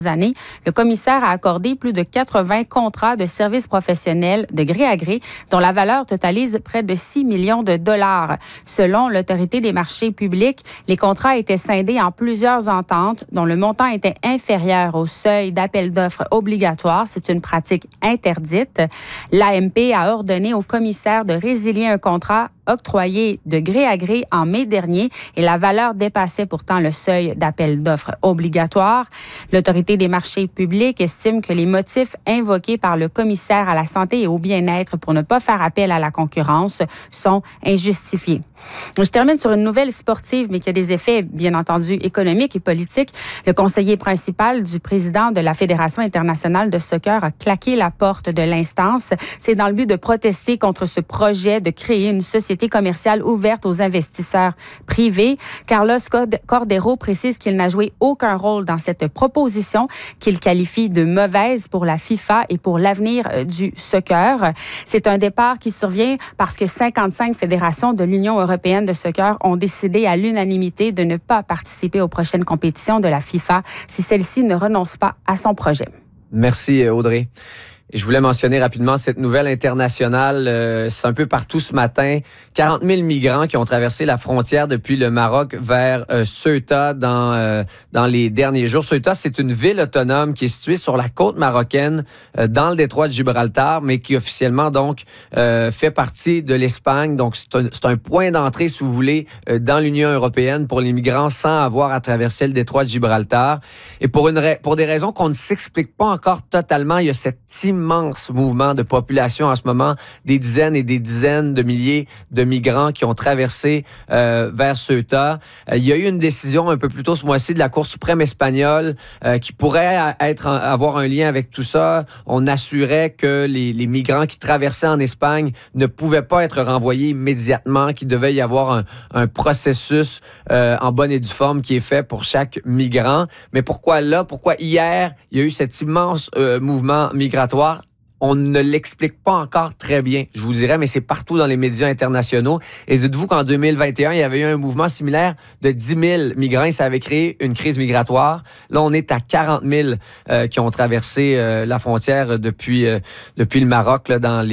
années, le commissaire a accordé plus de 80 contrats de services professionnels de gré à gré, dont la valeur totalise près de 6 millions de dollars. Selon l'Autorité des marchés publics, les contrats étaient scindés en plusieurs ententes dont le montant était inférieur au seuil d'appel d'offres obligatoire. C'est une pratique interdite. L'AMP a ordonné au commissaire de résilier un contrat octroyé de gré à gré en mai dernier et la valeur dépassait pourtant le seuil d'appel d'offres obligatoire. L'Autorité des marchés publics estime que les motifs invoqués par le commissaire à la santé et au bien-être pour ne pas faire appel à la concurrence sont injustifiés. Je termine sur une nouvelle sportive, mais qui a des effets, bien entendu, économiques et politiques. Le conseiller principal du président de la Fédération internationale de soccer a claqué la porte de l'instance. C'est dans le but de protester contre ce projet de créer une société commerciale ouverte aux investisseurs privés. Carlos Cordeiro précise qu'il n'a joué aucun rôle dans cette proposition qu'il qualifie de mauvaise pour la FIFA et pour l'avenir du soccer. C'est un départ qui survient parce que 55 fédérations de l'Union européenne de soccer ont décidé à l'unanimité de ne pas participer aux prochaines compétitions de la FIFA si celle-ci ne renonce pas à son projet. Merci Audrey. Et je voulais mentionner rapidement cette nouvelle internationale. C'est un peu partout ce matin. 40 000 migrants qui ont traversé la frontière depuis le Maroc vers Ceuta dans les derniers jours. Ceuta, c'est une ville autonome qui est située sur la côte marocaine, dans le détroit de Gibraltar, mais qui officiellement donc fait partie de l'Espagne. Donc c'est un point d'entrée, si vous voulez, dans l'Union européenne pour les migrants sans avoir à traverser le détroit de Gibraltar. Et pour des raisons qu'on ne s'explique pas encore totalement, il y a cet immense mouvement de population en ce moment, des dizaines et des dizaines de milliers de migrants qui ont traversé vers Ceuta. Il y a eu une décision un peu plus tôt ce mois-ci de la Cour suprême espagnole qui pourrait avoir un lien avec tout ça. On assurait que les migrants qui traversaient en Espagne ne pouvaient pas être renvoyés immédiatement, qu'il devait y avoir un processus en bonne et due forme qui est fait pour chaque migrant. Mais pourquoi là? Pourquoi hier, il y a eu cet immense mouvement migratoire? On ne l'explique pas encore très bien, je vous dirais, mais c'est partout dans les médias internationaux. Et dites-vous qu'en 2021, il y avait eu un mouvement similaire de 10 000 migrants et ça avait créé une crise migratoire. Là, on est à 40 000 qui ont traversé la frontière depuis le Maroc là, dans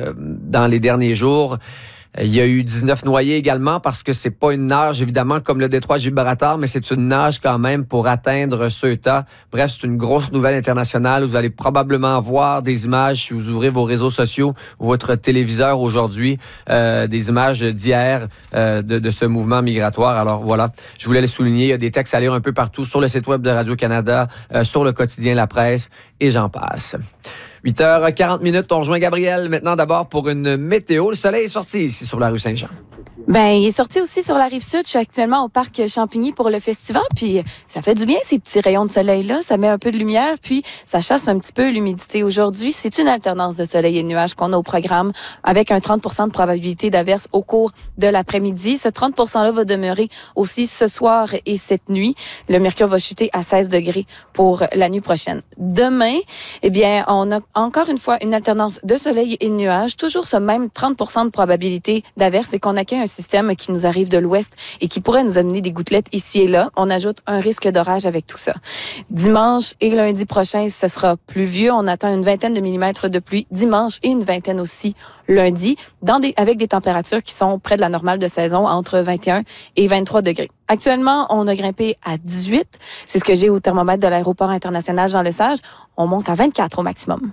les derniers jours. Il y a eu 19 noyés également parce que c'est pas une nage, évidemment, comme le détroit de Gibraltar, mais c'est une nage quand même pour atteindre Ceuta. Bref, c'est une grosse nouvelle internationale. Vous allez probablement voir des images, si vous ouvrez vos réseaux sociaux ou votre téléviseur aujourd'hui, des images d'hier de ce mouvement migratoire. Alors voilà, je voulais le souligner. Il y a des textes à lire un peu partout sur le site web de Radio-Canada, sur le quotidien La Presse et j'en passe. 8h40, on rejoint Gabriel maintenant d'abord pour une météo. Le soleil est sorti ici sur la rue Saint-Jean. Ben, il est sorti aussi sur la Rive-Sud. Je suis actuellement au parc Champigny pour le festival, puis ça fait du bien ces petits rayons de soleil-là. Ça met un peu de lumière, puis ça chasse un petit peu l'humidité. Aujourd'hui, c'est une alternance de soleil et de nuages qu'on a au programme avec un 30 % de probabilité d'averse au cours de l'après-midi. Ce 30 %-là va demeurer aussi ce soir et cette nuit. Le mercure va chuter à 16 degrés pour la nuit prochaine. Demain, eh bien, on a encore une fois une alternance de soleil et de nuages. Toujours ce même 30 % de probabilité d'averse et qu'on accueille un système qui nous arrive de l'ouest et qui pourrait nous amener des gouttelettes ici et là. On ajoute un risque d'orage avec tout ça. Dimanche et lundi prochain, ce sera pluvieux. On attend une vingtaine de millimètres de pluie dimanche et une vingtaine aussi lundi, avec des températures qui sont près de la normale de saison, entre 21 et 23 degrés. Actuellement, on a grimpé à 18. C'est ce que j'ai au thermomètre de l'aéroport international Jean-Lesage. On monte à 24 au maximum.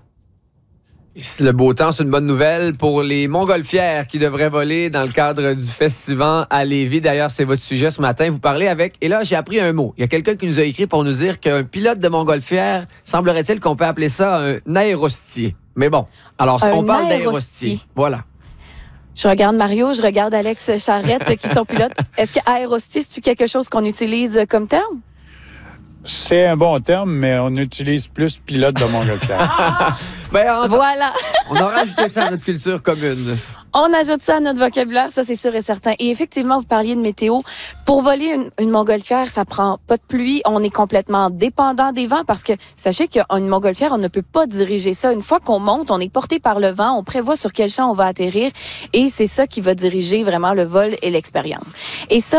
Le beau temps, c'est une bonne nouvelle pour les montgolfières qui devraient voler dans le cadre du festival à Lévis. D'ailleurs, c'est votre sujet ce matin. Vous parlez avec... Et là, j'ai appris un mot. Il y a quelqu'un qui nous a écrit pour nous dire qu'un pilote de montgolfière, semblerait-il qu'on peut appeler ça un aérostier. Mais bon, alors on parle d'aérostier. Voilà. Je regarde Mario, je regarde Alex Charrette qui sont pilotes. Est-ce que aérostier, c'est-tu quelque chose qu'on utilise comme terme? C'est un bon terme, mais on utilise plus pilote de montgolfière. Voilà. On a rajouté ça à notre culture commune. On ajoute ça à notre vocabulaire, ça c'est sûr et certain. Et effectivement, vous parliez de météo. Pour voler une montgolfière, ça prend pas de pluie. On est complètement dépendant des vents parce que sachez qu'une montgolfière, on ne peut pas diriger ça. Une fois qu'on monte, on est porté par le vent, on prévoit sur quel champ on va atterrir et c'est ça qui va diriger vraiment le vol et l'expérience. Et ça,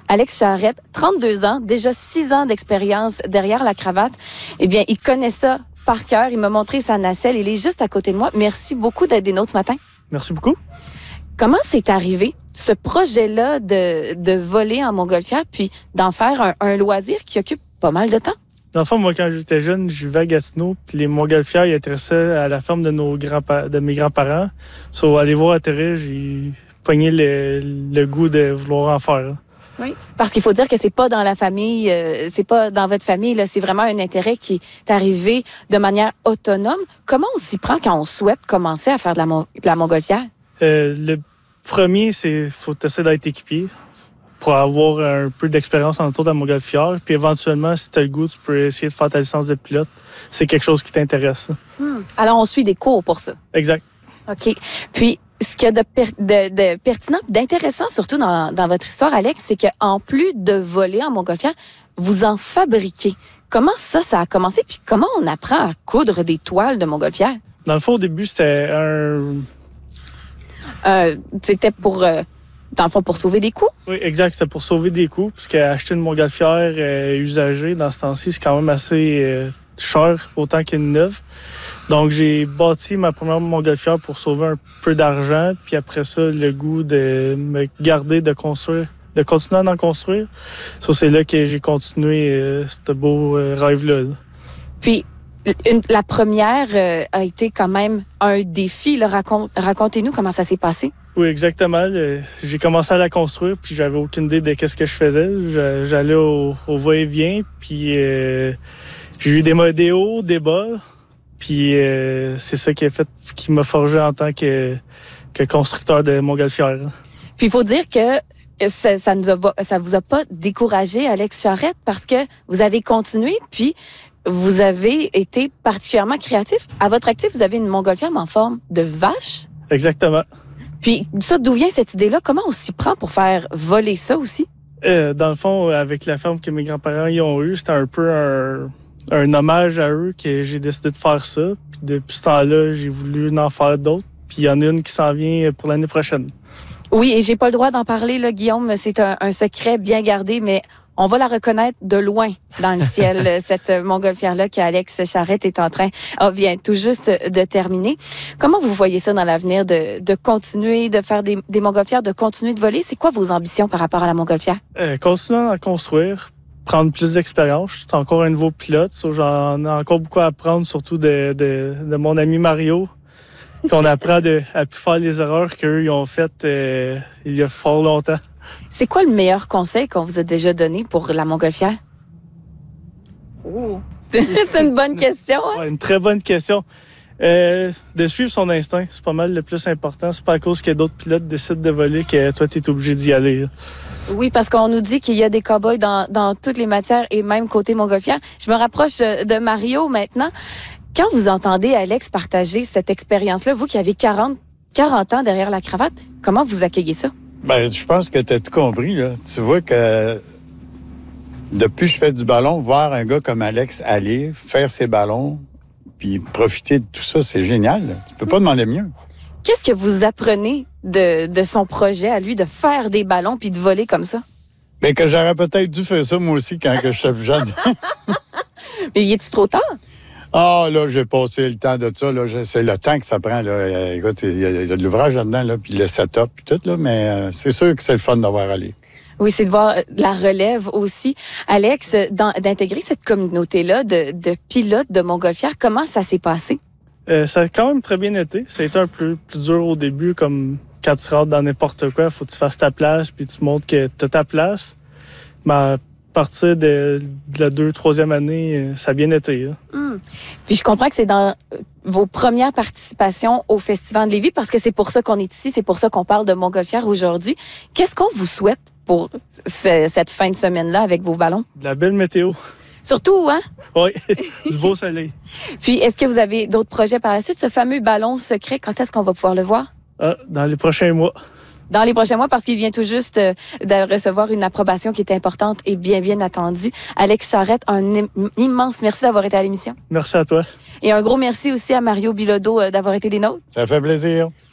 Alex Charrette, 32 ans, déjà 6 ans d'expérience derrière la cravate. Eh bien, il connaît ça par cœur. Il m'a montré sa nacelle. Il est juste à côté de moi. Merci beaucoup d'être des nôtres ce matin. Merci beaucoup. Comment c'est arrivé, ce projet-là de voler en montgolfière, puis d'en faire un loisir qui occupe pas mal de temps? Dans le fond, moi, quand j'étais jeune, je vivais à Gatineau, puis les montgolfières, ils intéressaient à la ferme de mes grands-parents. Aller voir atterrir, j'ai pogné le goût de vouloir en faire. Oui. Parce qu'il faut dire que c'est pas dans la famille, c'est pas dans votre famille, là, c'est vraiment un intérêt qui est arrivé de manière autonome. Comment on s'y prend quand on souhaite commencer à faire de la montgolfière? Le premier, faut essayer d'être équipier pour avoir un peu d'expérience en autour de la montgolfière. Puis éventuellement, si tu as le goût, tu peux essayer de faire ta licence de pilote. C'est quelque chose qui t'intéresse. Alors, on suit des cours pour ça. Exact. OK. Puis, ce qu'il y a de pertinent, d'intéressant surtout dans votre histoire, Alex, c'est qu'en plus de voler en montgolfière, vous en fabriquez. Comment ça a commencé? Puis comment on apprend à coudre des toiles de montgolfière? Dans le fond, au début, c'était C'était pour, dans le fond, pour sauver des coûts? Oui, exact. C'était pour sauver des coûts, parce qu'acheter une montgolfière usagée, dans ce temps-ci, c'est quand même assez cher, autant qu'une neuve. Donc, j'ai bâti ma première montgolfière pour sauver un peu d'argent, puis après ça, le goût de me garder, de continuer à en construire. Ça, c'est là que j'ai continué ce beau rêve-là. Puis, la première a été quand même un défi. Là. Racontez-nous comment ça s'est passé. Oui, exactement. J'ai commencé à la construire, puis j'avais aucune idée de qu'est-ce que je faisais. J'allais au va-et-vient, puis j'ai eu des hauts, des bas. Puis c'est ça qui m'a forgé en tant que constructeur de montgolfière. Puis il faut dire que ça vous a pas découragé, Alex Charrette, parce que vous avez continué, puis vous avez été particulièrement créatif. À votre actif, vous avez une montgolfière mais en forme de vache. Exactement. Puis ça, d'où vient cette idée-là? Comment on s'y prend pour faire voler ça aussi? Dans le fond, avec la ferme que mes grands-parents y ont eue, c'était un peu un hommage à eux que j'ai décidé de faire ça. Puis depuis ce temps-là, j'ai voulu en faire d'autres. Puis il y en a une qui s'en vient pour l'année prochaine. Oui, et j'ai pas le droit d'en parler, là, Guillaume. C'est un secret bien gardé, mais on va la reconnaître de loin dans le ciel, cette montgolfière-là qu'Alex Charrette vient tout juste de terminer. Comment vous voyez ça dans l'avenir de continuer de faire des montgolfières, de continuer de voler? C'est quoi vos ambitions par rapport à la montgolfière? Continuer à construire, prendre plus d'expérience. Je suis encore un nouveau pilote, j'en ai encore beaucoup à apprendre, surtout de mon ami Mario, qu'on apprend à plus faire les erreurs qu'eux ils ont faites il y a fort longtemps. C'est quoi le meilleur conseil qu'on vous a déjà donné pour la montgolfière? Oh. C'est une bonne question. Hein? Ouais, une très bonne question. De suivre son instinct, c'est pas mal le plus important. C'est pas à cause que d'autres pilotes décident de voler que toi, tu es obligé d'y aller. Là. Oui, parce qu'on nous dit qu'il y a des cow-boys dans toutes les matières et même côté montgolfière. Je me rapproche de Mario maintenant. Quand vous entendez Alex partager cette expérience-là, vous qui avez 40 ans derrière la cravate, comment vous accueillez ça? Ben, je pense que tu as tout compris, là. Tu vois que depuis que je fais du ballon, voir un gars comme Alex aller, faire ses ballons, puis profiter de tout ça, c'est génial. Là. Tu peux pas demander mieux. Qu'est-ce que vous apprenez de son projet à lui, de faire des ballons puis de voler comme ça? Bien, que j'aurais peut-être dû faire ça, moi aussi, quand que j'étais plus jeune. Mais y est-tu trop tard? Ah, là, j'ai passé le temps de ça. Là. C'est le temps que ça prend. Là. Écoute, il y a de l'ouvrage là-dedans, là, puis le setup, puis tout, là, mais c'est sûr que c'est le fun d'avoir allé. Oui, c'est de voir la relève aussi. Alex, d'intégrer cette communauté-là de pilotes de montgolfière, comment ça s'est passé? Ça a quand même très bien été. Ça a été un peu plus dur au début, comme quand tu rentres dans n'importe quoi, il faut que tu fasses ta place, puis tu montres que tu as ta place. Mais à partir de la 2e, 3e année, ça a bien été. Puis je comprends que c'est dans vos premières participations au Festival de Lévis, parce que c'est pour ça qu'on est ici, c'est pour ça qu'on parle de montgolfière aujourd'hui. Qu'est-ce qu'on vous souhaite pour cette fin de semaine-là avec vos ballons? De la belle météo. Surtout, hein? Oui, du beau soleil. Puis, est-ce que vous avez d'autres projets par la suite? Ce fameux ballon secret, quand est-ce qu'on va pouvoir le voir? Dans les prochains mois. Dans les prochains mois, parce qu'il vient tout juste de recevoir une approbation qui est importante et bien attendue. Alex Charrette, un immense merci d'avoir été à l'émission. Merci à toi. Et un gros merci aussi à Mario Bilodeau d'avoir été des nôtres. Ça fait plaisir.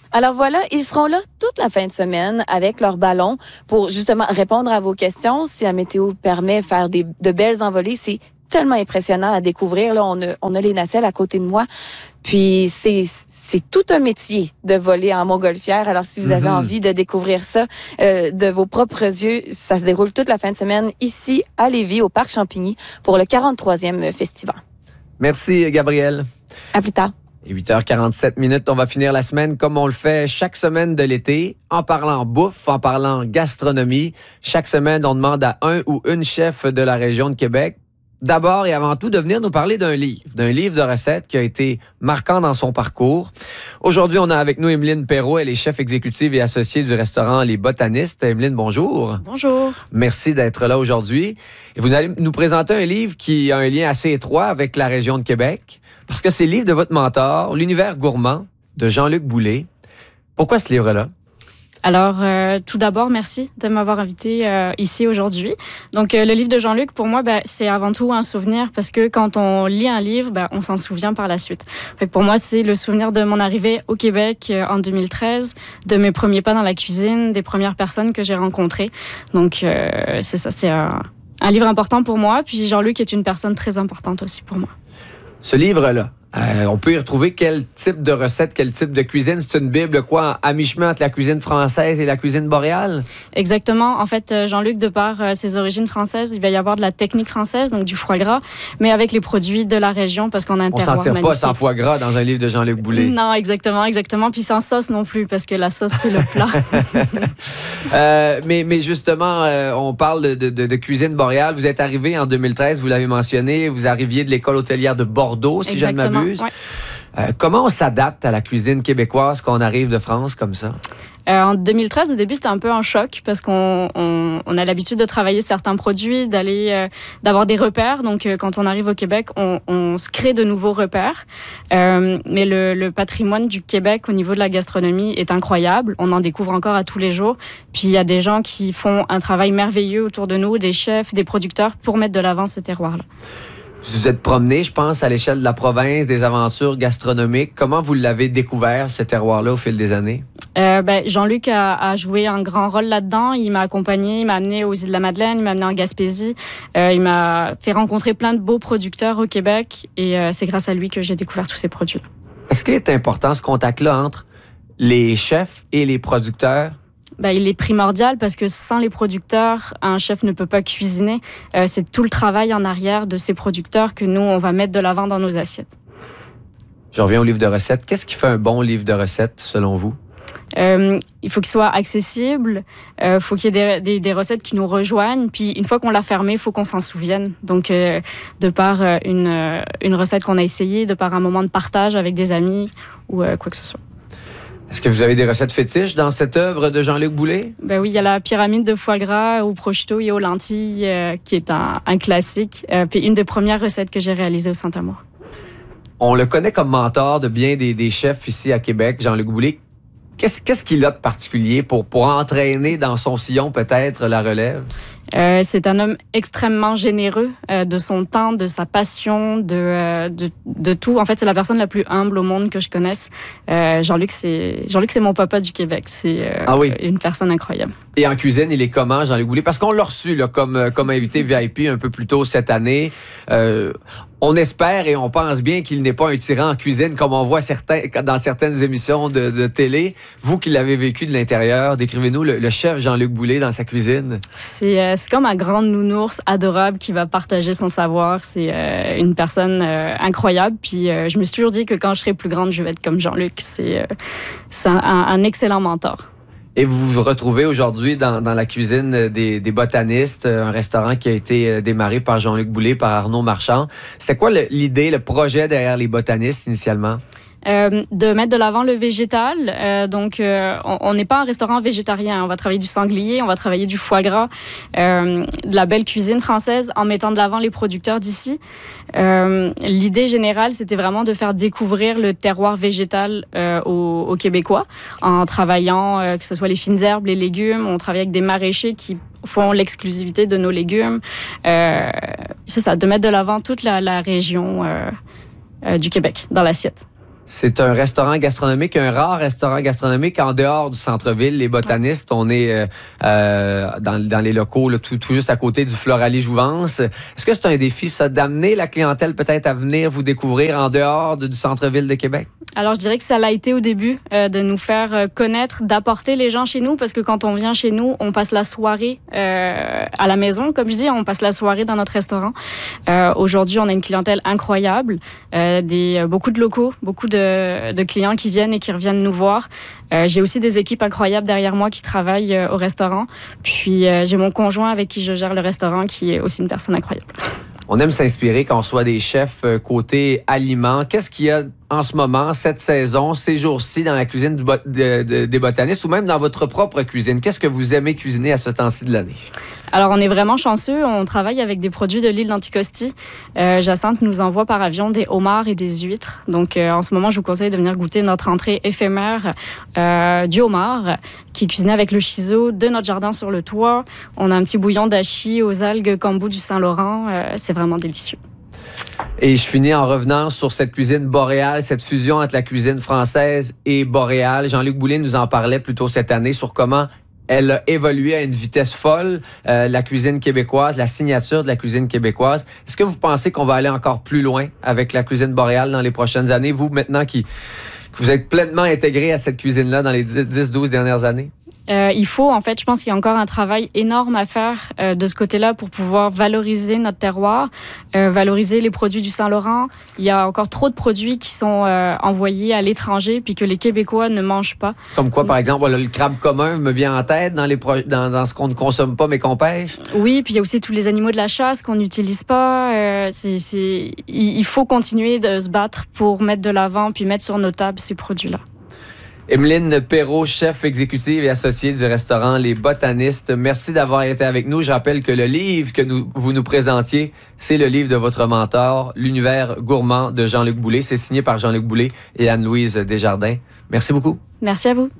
Alors voilà, ils seront là toute la fin de semaine avec leurs ballons pour justement répondre à vos questions. Si la météo permet, faire de belles envolées, c'est tellement impressionnant à découvrir. Là, on a les nacelles à côté de moi. Puis c'est tout un métier de voler en montgolfière. Alors si vous avez envie de découvrir ça de vos propres yeux, ça se déroule toute la fin de semaine ici à Lévis, au Parc Champigny, pour le 43e festival. Merci, Gabrielle. À plus tard. Et 8h47, on va finir la semaine comme on le fait chaque semaine de l'été, en parlant bouffe, en parlant gastronomie. Chaque semaine, on demande à un ou une chef de la région de Québec, d'abord et avant tout, de venir nous parler d'un livre de recettes qui a été marquant dans son parcours. Aujourd'hui, on a avec nous Emeline Perrault, elle est chef exécutive et associée du restaurant Les Botanistes. Emeline, bonjour. Bonjour. Merci d'être là aujourd'hui. Et vous allez nous présenter un livre qui a un lien assez étroit avec la région de Québec, parce que c'est le livre de votre mentor, L'univers gourmand, de Jean-Luc Boulay. Pourquoi ce livre-là? Alors, tout d'abord, merci de m'avoir invité ici aujourd'hui. Donc, le livre de Jean-Luc, pour moi, c'est avant tout un souvenir parce que quand on lit un livre, on s'en souvient par la suite. Fait que pour moi, c'est le souvenir de mon arrivée au Québec en 2013, de mes premiers pas dans la cuisine, des premières personnes que j'ai rencontrées. Donc, c'est ça, c'est un livre important pour moi. Puis Jean-Luc est une personne très importante aussi pour moi. Ce livre-là, on peut y retrouver quel type de recette, quel type de cuisine? C'est une bible, quoi, à mi-chemin entre la cuisine française et la cuisine boréale? Exactement. En fait, Jean-Luc, de par ses origines françaises, il va y avoir de la technique française, donc du foie gras, mais avec les produits de la région, parce qu'on a un terroir magnifique. On s'en sert pas sans foie gras dans un livre de Jean-Luc Boulay. Non, exactement. Puis sans sauce non plus, parce que la sauce fait le plat. Mais justement, on parle de cuisine boréale. Vous êtes arrivé en 2013, vous l'avez mentionné, vous arriviez de l'école hôtelière de Bordeaux, si je ne m'abuse. Ouais. Comment on s'adapte à la cuisine québécoise quand on arrive de France comme ça? En 2013, au début, c'était un peu un choc parce qu'on a l'habitude de travailler certains produits, d'avoir des repères. Donc, quand on arrive au Québec, on se crée de nouveaux repères. Mais le patrimoine du Québec au niveau de la gastronomie est incroyable. On en découvre encore à tous les jours. Puis, il y a des gens qui font un travail merveilleux autour de nous, des chefs, des producteurs, pour mettre de l'avant ce terroir-là. Vous vous êtes promené, je pense, à l'échelle de la province, des aventures gastronomiques. Comment vous l'avez découvert, ce terroir-là, au fil des années? Jean-Luc a joué un grand rôle là-dedans. Il m'a accompagné, il m'a amené aux Îles-de-la-Madeleine, il m'a amené en Gaspésie. Il m'a fait rencontrer plein de beaux producteurs au Québec et c'est grâce à lui que j'ai découvert tous ces produits-là. Est-ce qu'il est important, ce contact-là, entre les chefs et les producteurs? Il est primordial parce que sans les producteurs, un chef ne peut pas cuisiner. C'est tout le travail en arrière de ces producteurs que nous, on va mettre de l'avant dans nos assiettes. Je reviens au livre de recettes. Qu'est-ce qui fait un bon livre de recettes, selon vous? Il faut qu'il soit accessible, il faut qu'il y ait des recettes qui nous rejoignent, puis une fois qu'on l'a fermé, il faut qu'on s'en souvienne. Donc, de par une recette qu'on a essayée, de par un moment de partage avec des amis ou quoi que ce soit. Est-ce que vous avez des recettes fétiches dans cette œuvre de Jean-Luc Boulay? Oui, il y a la pyramide de foie gras au prosciutto et aux lentilles, qui est un classique. Puis une des premières recettes que j'ai réalisées au Saint-Amour. On le connaît comme mentor de bien des chefs ici à Québec, Jean-Luc Boulay. Qu'est-ce qu'il a de particulier pour entraîner dans son sillon peut-être la relève? C'est un homme extrêmement généreux de son temps, de sa passion, de tout. En fait, c'est la personne la plus humble au monde que je connaisse. Jean-Luc, c'est mon papa du Québec. C'est une personne incroyable. Et en cuisine, il est comment, Jean-Luc Boulay? Parce qu'on l'a reçu là, comme invité VIP un peu plus tôt cette année. On espère et on pense bien qu'il n'est pas un tyran en cuisine comme on voit dans certaines émissions de télé. Vous qui l'avez vécu de l'intérieur, décrivez-nous le chef Jean-Luc Boulay dans sa cuisine. C'est comme un grand nounours adorable qui va partager son savoir. C'est une personne incroyable. Puis je me suis toujours dit que quand je serai plus grande, je vais être comme Jean-Luc. C'est un excellent mentor. Et vous vous retrouvez aujourd'hui dans la cuisine des Botanistes, un restaurant qui a été démarré par Jean-Luc Boulay, par Arnaud Marchand. C'était quoi l'idée, le projet derrière les Botanistes initialement? De mettre de l'avant le végétal. On n'est pas un restaurant végétarien. On va travailler du sanglier, on va travailler du foie gras, de la belle cuisine française en mettant de l'avant les producteurs d'ici. L'idée générale, c'était vraiment de faire découvrir le terroir végétal aux Québécois en travaillant, que ce soit les fines herbes, les légumes. On travaille avec des maraîchers qui font l'exclusivité de nos légumes. C'est ça, de mettre de l'avant toute la région du Québec dans l'assiette. C'est un restaurant gastronomique, un rare restaurant gastronomique en dehors du centre-ville. Les botanistes, on est dans les locaux, là, tout juste à côté du Floralie Jouvence. Est-ce que c'est un défi, ça, d'amener la clientèle peut-être à venir vous découvrir en dehors du centre-ville de Québec? Alors, je dirais que ça l'a été au début, de nous faire connaître, d'apporter les gens chez nous, parce que quand on vient chez nous, on passe la soirée à la maison, comme je dis, on passe la soirée dans notre restaurant. Aujourd'hui, on a une clientèle incroyable, beaucoup de locaux, beaucoup de clients qui viennent et qui reviennent nous voir. J'ai aussi des équipes incroyables derrière moi qui travaillent au restaurant. Puis, j'ai mon conjoint avec qui je gère le restaurant, qui est aussi une personne incroyable. On aime s'inspirer quand on soit des chefs côté aliments. Qu'est-ce qu'il y a en ce moment, cette saison, ces jours-ci, dans la cuisine des botanistes ou même dans votre propre cuisine? Qu'est-ce que vous aimez cuisiner à ce temps-ci de l'année? Alors, on est vraiment chanceux. On travaille avec des produits de l'île d'Anticosti. Jacinthe nous envoie par avion des homards et des huîtres. Donc, en ce moment, je vous conseille de venir goûter notre entrée éphémère du homard, qui est cuisiné avec le shiso de notre jardin sur le toit. On a un petit bouillon d'achi aux algues kombu du Saint-Laurent. C'est vraiment délicieux. Et je finis en revenant sur cette cuisine boréale, cette fusion entre la cuisine française et boréale. Jean-Luc Boulay nous en parlait plus tôt cette année sur comment elle a évolué à une vitesse folle, la cuisine québécoise, la signature de la cuisine québécoise. Est-ce que vous pensez qu'on va aller encore plus loin avec la cuisine boréale dans les prochaines années, vous maintenant que vous êtes pleinement intégré à cette cuisine-là dans les 10-12 dernières années? Il faut, en fait, je pense qu'il y a encore un travail énorme à faire de ce côté-là pour pouvoir valoriser notre terroir, valoriser les produits du Saint-Laurent. Il y a encore trop de produits qui sont envoyés à l'étranger puis que les Québécois ne mangent pas. Comme quoi, par exemple, le crabe commun me vient en tête dans ce qu'on ne consomme pas mais qu'on pêche? Oui, puis il y a aussi tous les animaux de la chasse qu'on n'utilise pas. Il faut continuer de se battre pour mettre de l'avant puis mettre sur nos tables ces produits-là. Emeline Perrault, chef exécutive et associée du restaurant Les Botanistes, merci d'avoir été avec nous. Je rappelle que le livre que vous nous présentiez, c'est le livre de votre mentor, L'univers gourmand de Jean-Luc Boulay. C'est signé par Jean-Luc Boulay et Anne-Louise Desjardins. Merci beaucoup. Merci à vous.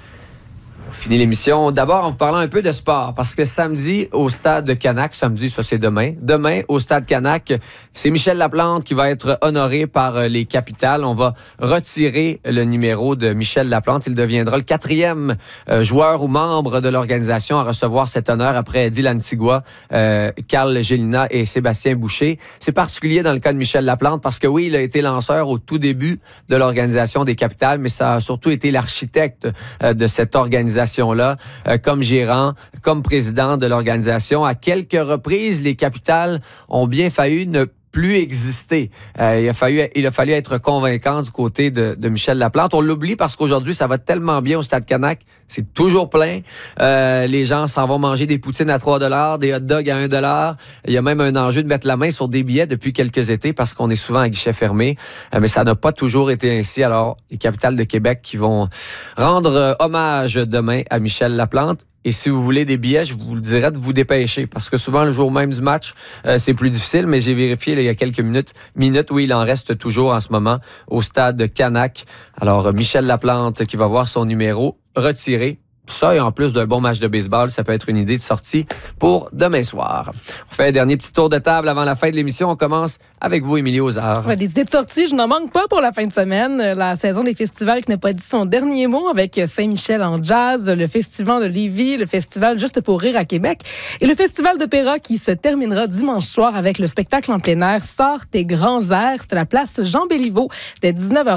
On finit l'émission. D'abord, en vous parlant un peu de sport, parce que samedi, au Stade de Canac, samedi, ça c'est demain. Demain, au Stade Canac, c'est Michel Laplante qui va être honoré par les Capitales. On va retirer le numéro de Michel Laplante. Il deviendra le 4e joueur ou membre de l'organisation à recevoir cet honneur après Dylan Tigua, Carl Gélina et Sébastien Boucher. C'est particulier dans le cas de Michel Laplante parce que oui, il a été lanceur au tout début de l'organisation des Capitales, mais ça a surtout été l'architecte de cette organisation-là, comme gérant, comme président de l'organisation. À quelques reprises, les Capitales ont bien failli ne plus exister. Il a fallu être convaincant du côté de Michel Laplante. On l'oublie parce qu'aujourd'hui, ça va tellement bien au Stade Canac. C'est toujours plein. Les gens s'en vont manger des poutines à 3$, des hot dogs à 1$. Il y a même un enjeu de mettre la main sur des billets depuis quelques étés parce qu'on est souvent à guichet fermé. Mais ça n'a pas toujours été ainsi. Alors, les Capitales de Québec qui vont rendre hommage demain à Michel Laplante. Et si vous voulez des billets, je vous le dirais de vous dépêcher parce que souvent, le jour même du match, c'est plus difficile, mais j'ai vérifié là, il y a quelques minutes où il en reste toujours en ce moment au Stade Canac. Alors, Michel Laplante qui va voir son numéro retiré. Ça, et en plus d'un bon match de baseball, ça peut être une idée de sortie pour demain soir. On fait un dernier petit tour de table avant la fin de l'émission. On commence avec vous, Émilie Ozard. Ouais, des idées de sortie, je n'en manque pas pour la fin de semaine. La saison des festivals qui n'a pas dit son dernier mot avec Saint-Michel en jazz, le Festival de Lévis, le Festival Juste pour rire à Québec et le Festival d'opéra qui se terminera dimanche soir avec le spectacle en plein air Sors tes grands airs. C'est à la place Jean Béliveau dès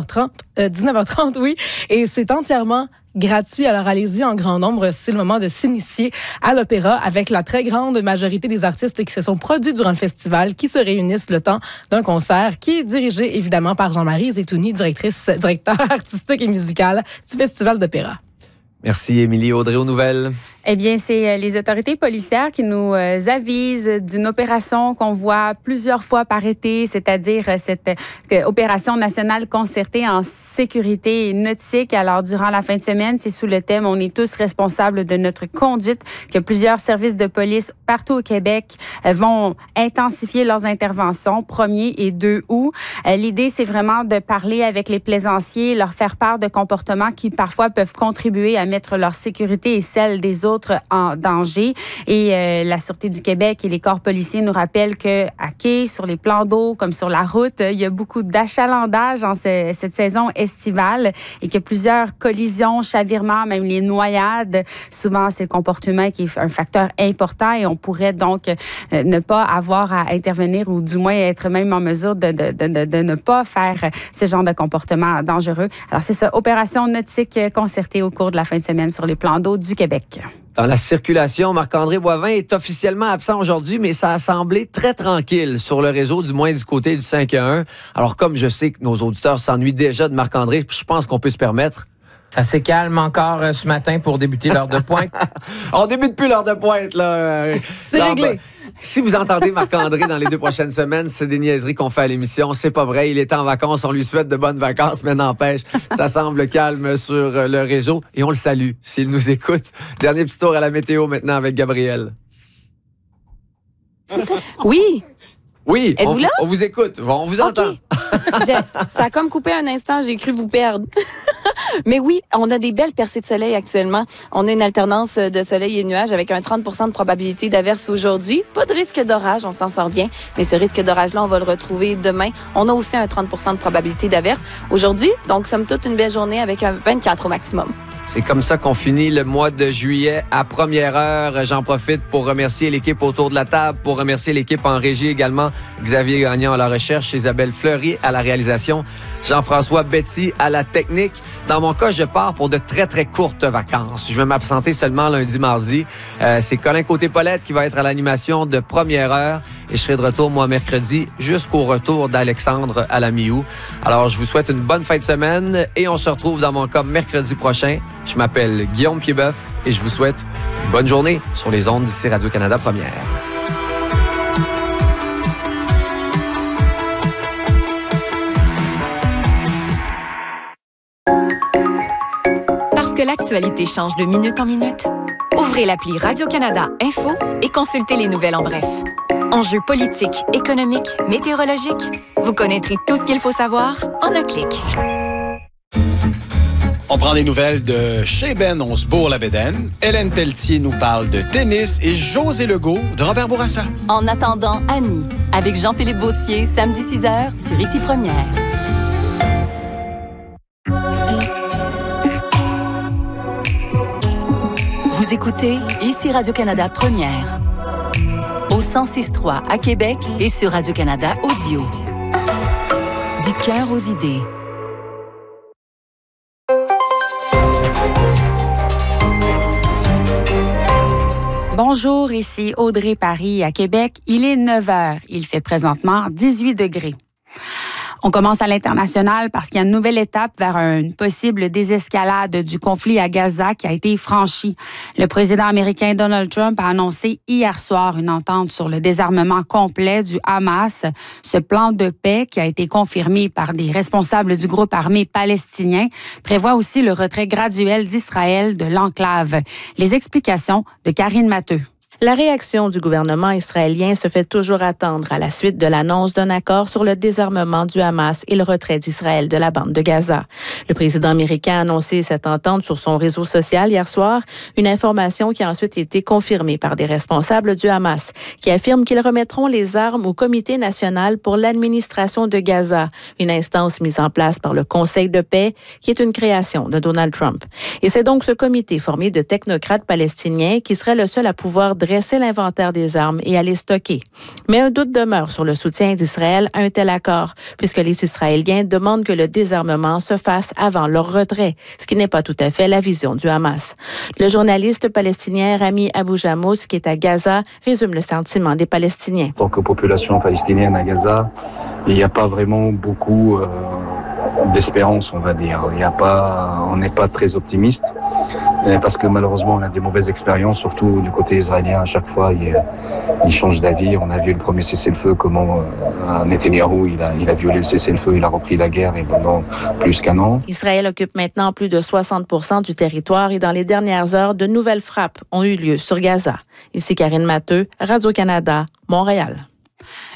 19h30, oui. Et c'est entièrement gratuit. Alors, allez-y en grand nombre. C'est le moment de s'initier à l'opéra avec la très grande majorité des artistes qui se sont produits durant le festival, qui se réunissent le temps d'un concert qui est dirigé évidemment par Jean-Marie Zetouni, directeur artistique et musical du Festival d'opéra. Merci, Émilie. Audrey, aux nouvelles. Eh bien, c'est les autorités policières qui nous avisent d'une opération qu'on voit plusieurs fois par été, c'est-à-dire cette opération nationale concertée en sécurité nautique. Alors, durant la fin de semaine, c'est sous le thème « On est tous responsables de notre conduite » que plusieurs services de police partout au Québec vont intensifier leurs interventions 1er et 2 août. L'idée, c'est vraiment de parler avec les plaisanciers, leur faire part de comportements qui parfois peuvent contribuer à mettre mettre leur sécurité et celle des autres en danger. Et la Sûreté du Québec et les corps policiers nous rappellent que à quai, sur les plans d'eau, comme sur la route, il y a beaucoup d'achalandage en cette saison estivale et qu'il y a plusieurs collisions, chavirements, même les noyades. Souvent, c'est le comportement qui est un facteur important et on pourrait donc ne pas avoir à intervenir ou du moins être même en mesure de ne pas faire ce genre de comportement dangereux. Alors, c'est ça, opération nautique concertée au cours de la fin de semaine sur les plans d'eau du Québec. Dans la circulation, Marc-André Boivin est officiellement absent aujourd'hui, mais ça a semblé très tranquille sur le réseau, du moins du côté du 5-1. Alors, comme je sais que nos auditeurs s'ennuient déjà de Marc-André, je pense qu'on peut se permettre. Assez calme encore ce matin pour débuter l'heure de pointe. On débute plus l'heure de pointe, là. C'est réglé. Si vous entendez Marc-André dans les 2 prochaines semaines, c'est des niaiseries qu'on fait à l'émission. C'est pas vrai. Il est en vacances. On lui souhaite de bonnes vacances, mais n'empêche, ça semble calme sur le réseau. Et on le salue s'il nous écoute. Dernier petit tour à la météo maintenant avec Gabrielle. Oui. Oui, Êtes-vous là? On vous écoute. On vous entend. Ça a comme coupé un instant, j'ai cru vous perdre. Mais oui, on a des belles percées de soleil actuellement. On a une alternance de soleil et de nuages avec un 30% de probabilité d'averse aujourd'hui. Pas de risque d'orage, on s'en sort bien. Mais ce risque d'orage-là, on va le retrouver demain. On a aussi un 30% de probabilité d'averse aujourd'hui. Donc, somme toute, une belle journée avec un 24 au maximum. C'est comme ça qu'on finit le mois de juillet à première heure. J'en profite pour remercier l'équipe autour de la table, pour remercier l'équipe en régie également. Xavier Gagnon à la recherche, Isabelle Fleury à la réalisation, Jean-François Betty à la technique. Dans mon cas, je pars pour de très, très courtes vacances. Je vais m'absenter seulement lundi, mardi. C'est Colin Côté-Paulette qui va être à l'animation de première heure et je serai de retour, moi, mercredi, jusqu'au retour d'Alexandre à la mi-août. Alors, je vous souhaite une bonne fin de semaine et on se retrouve dans mon cas mercredi prochain. Je m'appelle Guillaume Piedboeuf et je vous souhaite une bonne journée sur les ondes d'ici Radio-Canada Première. Parce que l'actualité change de minute en minute, ouvrez l'appli Radio-Canada Info et consultez les nouvelles en bref. Enjeux politiques, économiques, météorologiques, vous connaîtrez tout ce qu'il faut savoir en un clic. On prend des nouvelles de chez Ben, on se bourre la bédaine. Hélène Pelletier nous parle de tennis et José Legault de Robert Bourassa. En attendant, Annie, avec Jean-Philippe Vautier, samedi 6h sur Ici Première. Vous écoutez Ici Radio-Canada Première. Au 106.3 à Québec et sur Radio-Canada Audio. Du cœur aux idées. Bonjour, ici Audrey Paris à Québec. Il est 9h. Il fait présentement 18 degrés. On commence à l'international parce qu'il y a une nouvelle étape vers une possible désescalade du conflit à Gaza qui a été franchie. Le président américain Donald Trump a annoncé hier soir une entente sur le désarmement complet du Hamas. Ce plan de paix, qui a été confirmé par des responsables du groupe armé palestinien, prévoit aussi le retrait graduel d'Israël de l'enclave. Les explications de Karine Matteux. La réaction du gouvernement israélien se fait toujours attendre à la suite de l'annonce d'un accord sur le désarmement du Hamas et le retrait d'Israël de la bande de Gaza. Le président américain a annoncé cette entente sur son réseau social hier soir, une information qui a ensuite été confirmée par des responsables du Hamas, qui affirment qu'ils remettront les armes au Comité national pour l'administration de Gaza, une instance mise en place par le Conseil de paix, qui est une création de Donald Trump. Et c'est donc ce comité formé de technocrates palestiniens qui serait le seul à pouvoir dresser l'inventaire des armes et à les stocker. Mais un doute demeure sur le soutien d'Israël à un tel accord, puisque les Israéliens demandent que le désarmement se fasse avant leur retrait, ce qui n'est pas tout à fait la vision du Hamas. Le journaliste palestinien Rami Abou Jamous, qui est à Gaza, résume le sentiment des Palestiniens. En tant que population palestinienne à Gaza, il n'y a pas vraiment beaucoup d'espérance, on va dire. On n'est pas très optimiste parce que malheureusement on a des mauvaises expériences, surtout du côté israélien. À chaque fois, il change d'avis. On a vu le premier cessez-le-feu, comment Netanyahou il a violé le cessez-le-feu, il a repris la guerre et pendant plus qu'un an. Israël occupe maintenant plus de 60% du territoire et dans les dernières heures, de nouvelles frappes ont eu lieu sur Gaza. Ici Karine Matteux, Radio-Canada, Montréal.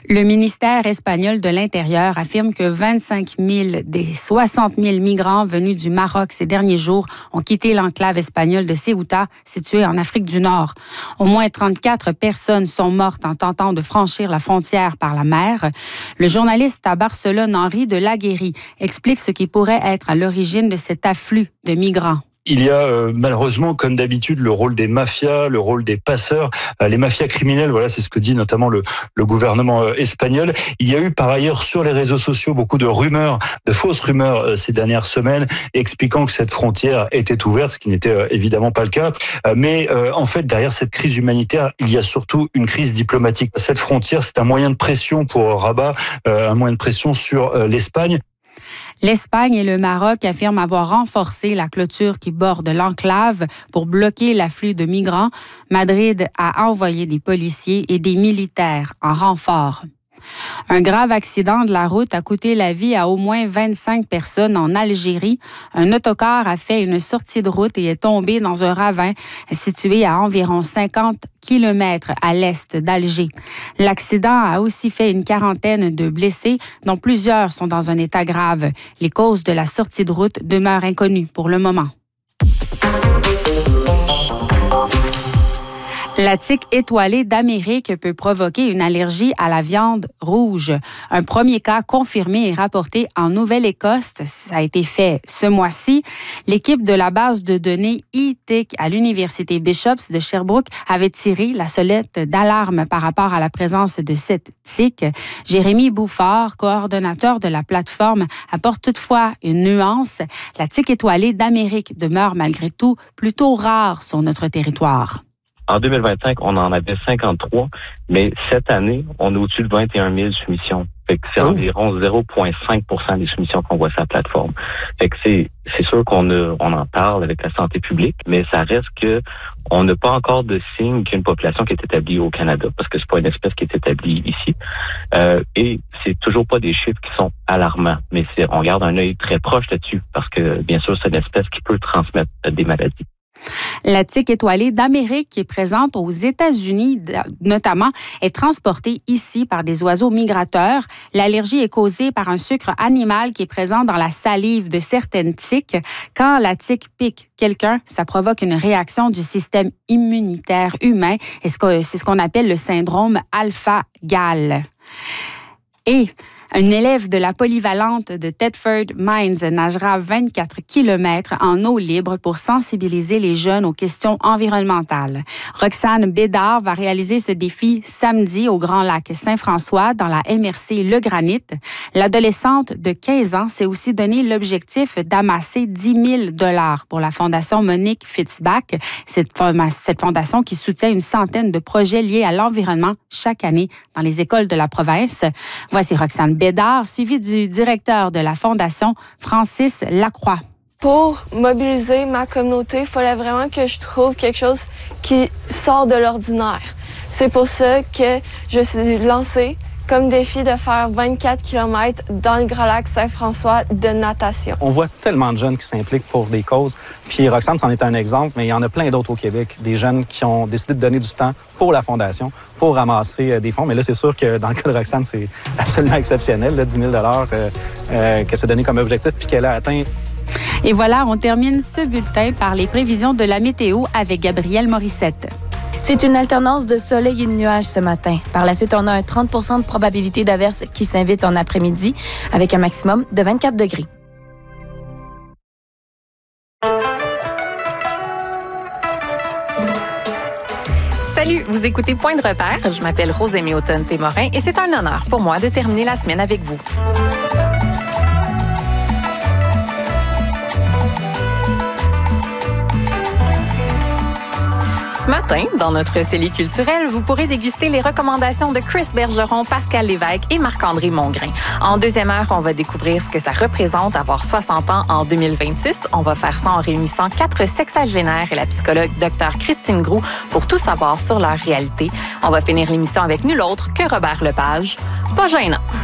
Le ministère espagnol de l'Intérieur affirme que 25 000 des 60 000 migrants venus du Maroc ces derniers jours ont quitté l'enclave espagnole de Ceuta, située en Afrique du Nord. Au moins 34 personnes sont mortes en tentant de franchir la frontière par la mer. Le journaliste à Barcelone, Henri de Laguérie, explique ce qui pourrait être à l'origine de cet afflux de migrants. Il y a malheureusement, comme d'habitude, le rôle des mafias, le rôle des passeurs, les mafias criminelles. Voilà, c'est ce que dit notamment le gouvernement espagnol. Il y a eu par ailleurs sur les réseaux sociaux beaucoup de rumeurs, de fausses rumeurs ces dernières semaines, expliquant que cette frontière était ouverte, ce qui n'était évidemment pas le cas. Mais en fait, derrière cette crise humanitaire, il y a surtout une crise diplomatique. Cette frontière, c'est un moyen de pression pour Rabat, un moyen de pression sur l'Espagne. L'Espagne et le Maroc affirment avoir renforcé la clôture qui borde l'enclave pour bloquer l'afflux de migrants. Madrid a envoyé des policiers et des militaires en renfort. Un grave accident de la route a coûté la vie à au moins 25 personnes en Algérie. Un autocar a fait une sortie de route et est tombé dans un ravin situé à environ 50 kilomètres à l'est d'Alger. L'accident a aussi fait une quarantaine de blessés, dont plusieurs sont dans un état grave. Les causes de la sortie de route demeurent inconnues pour le moment. La tique étoilée d'Amérique peut provoquer une allergie à la viande rouge. Un premier cas confirmé est rapporté en Nouvelle-Écosse. Ça a été fait ce mois-ci. L'équipe de la base de données e-tic à l'Université Bishops de Sherbrooke avait tiré la sonnette d'alarme par rapport à la présence de cette tique. Jérémy Bouffard, coordonnateur de la plateforme, apporte toutefois une nuance. La tique étoilée d'Amérique demeure malgré tout plutôt rare sur notre territoire. En 2025, on en avait 53, mais cette année, on est au-dessus de 21 000 soumissions. Fait que c'est environ 0,5% des soumissions qu'on voit sur la plateforme. Fait que c'est sûr qu'on en parle avec la santé publique, mais ça reste que on n'a pas encore de signe qu'une population qui est établie au Canada, parce que c'est pas une espèce qui est établie ici. Et c'est toujours pas des chiffres qui sont alarmants, mais on garde un œil très proche là-dessus, parce que bien sûr, c'est une espèce qui peut transmettre des maladies. La tique étoilée d'Amérique, qui est présente aux États-Unis notamment, est transportée ici par des oiseaux migrateurs. L'allergie est causée par un sucre animal qui est présent dans la salive de certaines tiques. Quand la tique pique quelqu'un, ça provoque une réaction du système immunitaire humain. Et c'est ce qu'on appelle le syndrome alpha-gal. Et un élève de la polyvalente de Thetford Mines nagera 24 km en eau libre pour sensibiliser les jeunes aux questions environnementales. Roxane Bédard va réaliser ce défi samedi au Grand Lac Saint-François dans la MRC Le Granit. L'adolescente de 15 ans s'est aussi donné l'objectif d'amasser 10 000 $ pour la Fondation Monique Fitzbach. Cette fondation qui soutient une centaine de projets liés à l'environnement chaque année dans les écoles de la province. Voici Roxane Bédard, suivi du directeur de la Fondation, Francis Lacroix. Pour mobiliser ma communauté, il fallait vraiment que je trouve quelque chose qui sort de l'ordinaire. C'est pour ça que je suis lancée comme défi de faire 24 km dans le Grand Lac Saint-François de natation. On voit tellement de jeunes qui s'impliquent pour des causes. Puis Roxane, c'en est un exemple, mais il y en a plein d'autres au Québec. Des jeunes qui ont décidé de donner du temps pour la Fondation, pour ramasser des fonds. Mais là, c'est sûr que dans le cas de Roxane, c'est absolument exceptionnel, là, 10 000 $ qu'elle s'est donné comme objectif puis qu'elle a atteint. Et voilà, on termine ce bulletin par les prévisions de la météo avec Gabrielle Morissette. C'est une alternance de soleil et de nuages ce matin. Par la suite, on a un 30 % de probabilité d'averse qui s'invite en après-midi avec un maximum de 24 degrés. Salut, vous écoutez Point de repère. Je m'appelle Rosémie Automne-Témorin et c'est un honneur pour moi de terminer la semaine avec vous. Ce matin, dans notre cellule culturelle, vous pourrez déguster les recommandations de Chris Bergeron, Pascal Lévesque et Marc-André Mongrain. En deuxième heure, on va découvrir ce que ça représente avoir 60 ans en 2026. On va faire ça en réunissant 4 sexagénaires et la psychologue Dr Christine Groux pour tout savoir sur leur réalité. On va finir l'émission avec nul autre que Robert Lepage. Pas gênant.